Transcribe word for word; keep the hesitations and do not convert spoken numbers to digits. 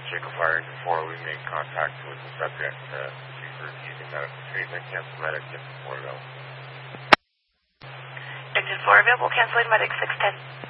check of fire before we make contact with the subject. Uh, she's refusing medical treatment. Cancel medic six four available. Engine four available. Canceling medic six ten.